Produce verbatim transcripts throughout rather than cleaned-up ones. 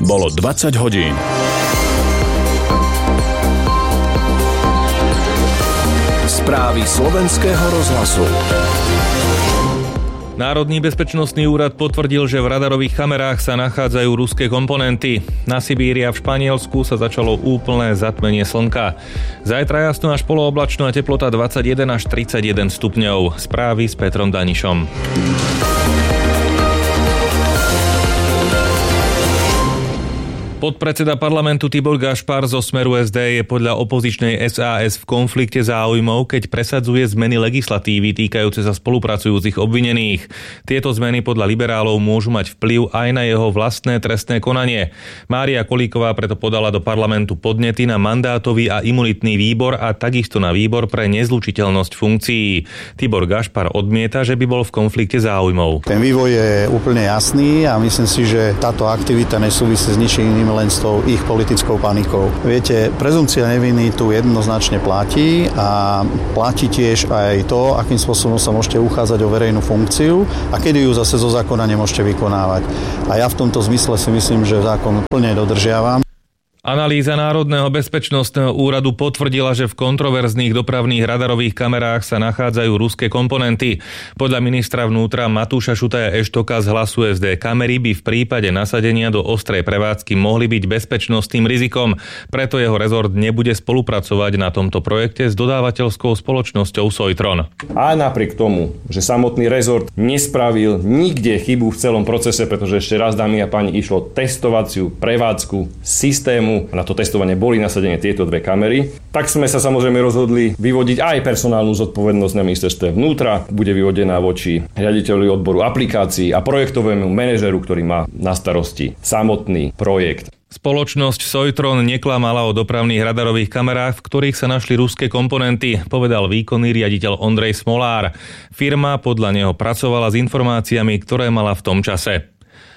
Bolo dvadsať hodín. Správy slovenského rozhlasu. Národný bezpečnostný úrad potvrdil, že v radarových kamerách sa nachádzajú ruské komponenty. Na Sibíri a v Španielsku sa začalo úplné zatmenie slnka. Zajtra jasno až polooblačno a teplota dvadsaťjeden až tridsaťjeden stupňov. Správy s Petrom Danišom. Podpredseda parlamentu Tibor Gašpar zo Smeru es dé je podľa opozičnej es a es v konflikte záujmov, keď presadzuje zmeny legislatívy týkajúce sa spolupracujúcich obvinených. Tieto zmeny podľa liberálov môžu mať vplyv aj na jeho vlastné trestné konanie. Mária Kolíková preto podala do parlamentu podnety na mandátový a imunitný výbor a takisto na výbor pre nezlučiteľnosť funkcií. Tibor Gašpar odmieta, že by bol v konflikte záujmov. Ten vývoj je úplne jasný a myslím si, že táto aktivita nesúvisí s ničím iným, len s tou ich politickou panikou. Viete, prezumcia neviny tu jednoznačne platí a platí tiež aj to, akým spôsobom sa môžete uchádzať o verejnú funkciu a kedy ju zase zo zákona nemôžete vykonávať. A ja v tomto zmysle si myslím, že zákon plne dodržiavam. Analýza Národného bezpečnostného úradu potvrdila, že v kontroverzných dopravných radarových kamerách sa nachádzajú ruské komponenty. Podľa ministra vnútra Matúša Šutaja Eštoka z Hlasu es dé kamery by v prípade nasadenia do ostrej prevádzky mohli byť bezpečnostným rizikom. Preto jeho rezort nebude spolupracovať na tomto projekte s dodávateľskou spoločnosťou Soitron. A napriek tomu, že samotný rezort nespravil nikde chybu v celom procese, pretože ešte raz, dámy a páni, išlo testovaciu prevádzku systému, na to testovanie boli nasadené tieto dve kamery, tak sme sa samozrejme rozhodli vyvodiť aj personálnu zodpovednosť na ministerstve vnútra. Bude vyvodená voči riaditeľovi odboru aplikácií a projektovému manažeru, ktorý má na starosti samotný projekt. Spoločnosť Soitron neklamala o dopravných radarových kamerách, v ktorých sa našli ruské komponenty, povedal výkonný riaditeľ Ondrej Smolár. Firma podľa neho pracovala s informáciami, ktoré mala v tom čase.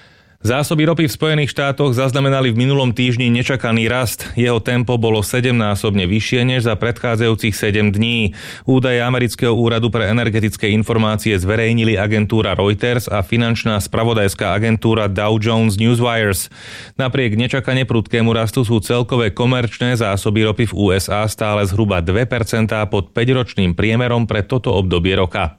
Zásoby ropy v Spojených štátoch zaznamenali v minulom týždni nečakaný rast. Jeho tempo bolo sedemnásobne vyššie než za predchádzajúcich sedem dní. Údaje Amerického úradu pre energetické informácie zverejnili agentúra Reuters a finančná spravodajská agentúra Dow Jones Newswires. Napriek nečakane prudkému rastu sú celkové komerčné zásoby ropy v ú es á stále zhruba dve percentá pod päťročným priemerom pre toto obdobie roka.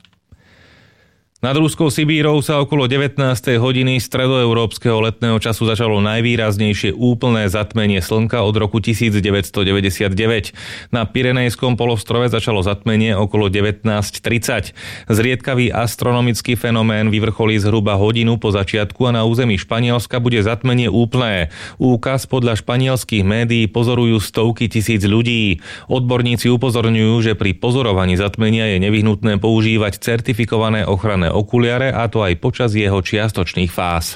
Nad ruskou Sibírou sa okolo devätnástej hodiny stredoeurópskeho letného času začalo najvýraznejšie úplné zatmenie slnka od roku devätnásťstodeväťdesiatdeväť. Na Pyrenejskom polostrove začalo zatmenie okolo devätnásť tridsať. Zriedkavý astronomický fenomén vyvrcholí zhruba hodinu po začiatku a na území Španielska bude zatmenie úplné. Úkaz podľa španielských médií pozorujú stovky tisíc ľudí. Odborníci upozorňujú, že pri pozorovaní zatmenia je nevyhnutné používať certifikované ochranné okuliare, a to aj počas jeho čiastočných fáz.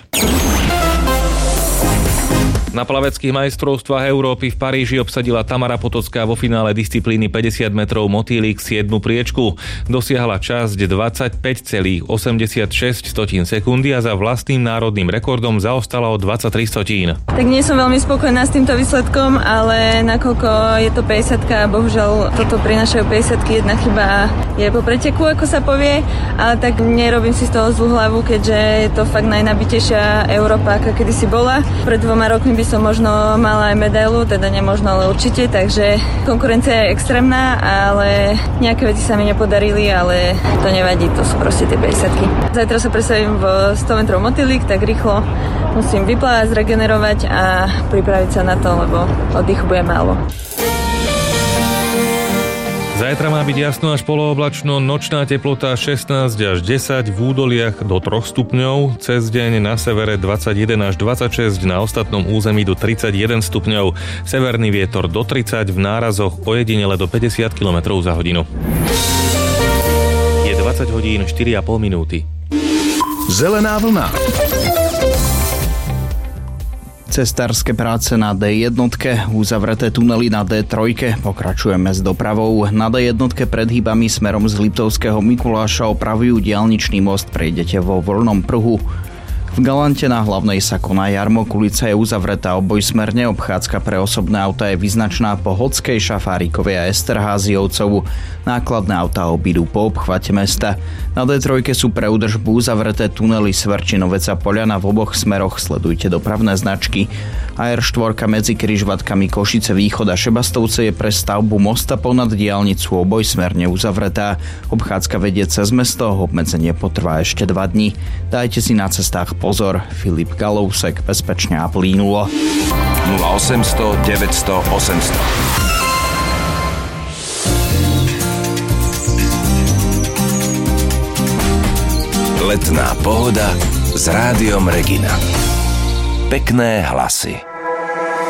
Na plaveckých majstrovstvách Európy v Paríži obsadila Tamara Potocká vo finále disciplíny päťdesiat metrov motýlik siedmu priečku. Dosiahla časť dvadsaťpäť celá osemdesiatšesť sekundy a za vlastným národným rekordom zaostala o dvadsaťtri stotín. Tak nie som veľmi spokojná s týmto výsledkom, ale nakoľko je to päťdesiatka, bohužiaľ toto prinášajú päťdesiatky, jedna chyba je po preteku, ako sa povie, ale tak nerobím si z toho zlú hlavu, keďže je to fakt najnabitejšia Európa, aká kedysi bola. Pred dvoma rokmi by som možno mala aj medailu, teda nemožno, ale určite, takže konkurencia je extrémna, ale nejaké veci sa mi nepodarili, ale to nevadí, to sú proste tie päťdesiatky. Zajtra sa predstavím v sto metrov motýlik, tak rýchlo musím vyplávať, zregenerovať a pripraviť sa na to, lebo oddychu bude málo. Zajtra má byť jasno až polooblačno, nočná teplota šestnásť až desať, v údoliach do troch stupňov, cez deň na severe dvadsaťjeden až dvadsaťšesť, na ostatnom území do tridsaťjeden stupňov, severný vietor do tridsať, v nárazoch ojedinele do päťdesiat kilometrov za hodinu. Je dvadsať hodín štyri a pol minúty. Zelená vlna. Cestárske práce na dé jednotke, uzavreté tunely na dé tri, pokračujeme s dopravou. Na dé jednotke pred hybami smerom z Liptovského Mikuláša opravujú diaľničný most, prejdete vo voľnom pruhu. V V Galante na Hlavnej sa koná jarmok, ulica je uzavretá obojsmerne, obchádzka pre osobné auta je vyznačná po Hodskej, Šafárikovej a Esterházyovcovu. Nákladné autá obídu po obchvate mesta. Na dé tri sú pre údržbu uzavreté tunely Svrčinovec a Poľana v oboch smeroch, sledujte dopravné značky. á er štyri medzi križovatkami Košice Východ a Šebastovce je pre stavbu mosta ponad diaľnicu obojsmerne uzavretá. Obchádzka vedie cez mesto, obmedzenie potrvá ešte dva dni. Dajte si na cestách pozor. Filip Galousek, bezpečne a plynulo. nula osemsto deväťsto osemsto. Letná pohoda s Rádiom Regina. Pekné hlasy.